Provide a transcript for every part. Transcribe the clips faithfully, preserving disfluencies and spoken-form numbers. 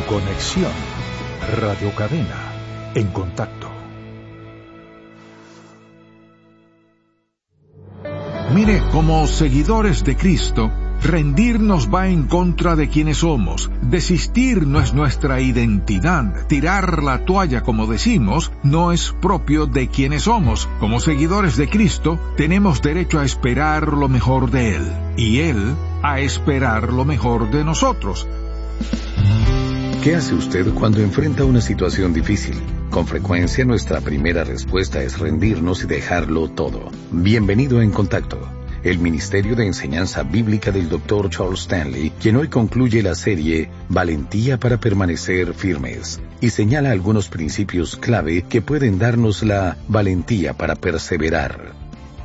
conexión. Radio Cadena. En contacto. Mire, como seguidores de Cristo, rendirnos va en contra de quienes somos. Desistir no es nuestra identidad. Tirar la toalla, como decimos, no es propio de quienes somos. Como seguidores de Cristo, tenemos derecho a esperar lo mejor de Él, y Él a esperar lo mejor de nosotros. ¿Qué hace usted cuando enfrenta una situación difícil? Con frecuencia nuestra primera respuesta es rendirnos y dejarlo todo. Bienvenido a En Contacto, el Ministerio de Enseñanza Bíblica del doctor Charles Stanley, quien hoy concluye la serie Valentía para permanecer firmes, y señala algunos principios clave que pueden darnos la valentía para perseverar.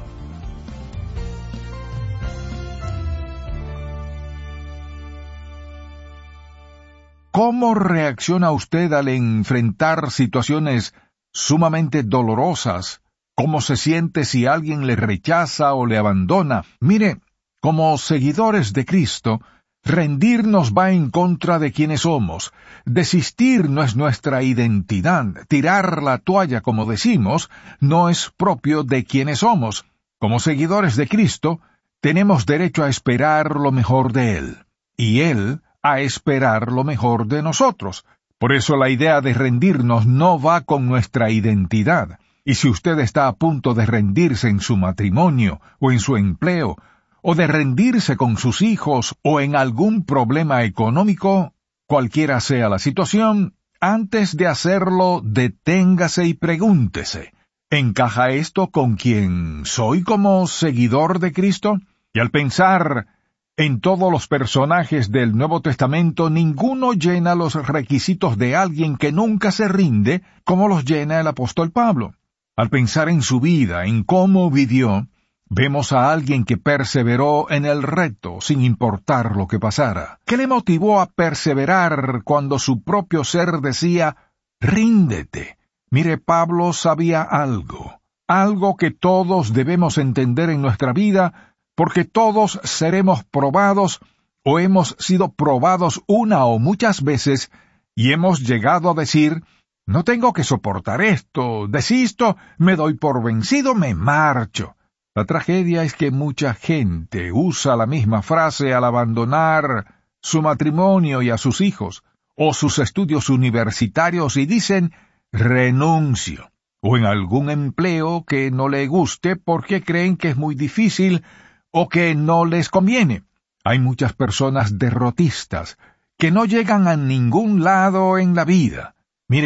¿Cómo reacciona usted al enfrentar situaciones sumamente dolorosas? ¿Cómo se siente si alguien le rechaza o le abandona? Mire, como seguidores de Cristo, rendirnos va en contra de quienes somos. Desistir no es nuestra identidad. Tirar la toalla, como decimos, no es propio de quienes somos. Como seguidores de Cristo, tenemos derecho a esperar lo mejor de Él, y Él a esperar lo mejor de nosotros. Por eso la idea de rendirnos no va con nuestra identidad. Y si usted está a punto de rendirse en su matrimonio, o en su empleo, o de rendirse con sus hijos, o en algún problema económico, cualquiera sea la situación, antes de hacerlo, deténgase y pregúntese, ¿encaja esto con quien soy como seguidor de Cristo? Y al pensar en todos los personajes del Nuevo Testamento, ninguno llena los requisitos de alguien que nunca se rinde, como los llena el apóstol Pablo. Al pensar en su vida, en cómo vivió, vemos a alguien que perseveró en el reto, sin importar lo que pasara. ¿Qué le motivó a perseverar cuando su propio ser decía, ríndete? Mire, Pablo sabía algo, algo que todos debemos entender en nuestra vida, porque todos seremos probados o hemos sido probados una o muchas veces y hemos llegado a decir, no tengo que soportar esto, desisto, me doy por vencido, me marcho. La tragedia es que mucha gente usa la misma frase al abandonar su matrimonio y a sus hijos, o sus estudios universitarios y dicen, renuncio, o en algún empleo que no le guste porque creen que es muy difícil o que no les conviene. Hay muchas personas derrotistas que no llegan a ningún lado en la vida.